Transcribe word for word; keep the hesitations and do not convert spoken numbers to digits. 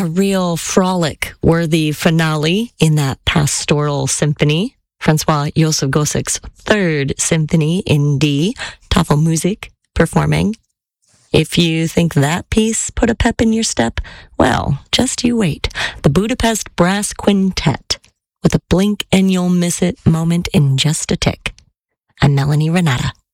real frolic-worthy finale in that pastoral symphony, Francois Josef Gosek's Third Symphony in D, Tafelmusik, performing. If you think that piece put a pep in your step, well, just you wait. The Budapest Brass Quintet, with a blink and you'll miss it moment in just a tick. I'm Melanie Renata.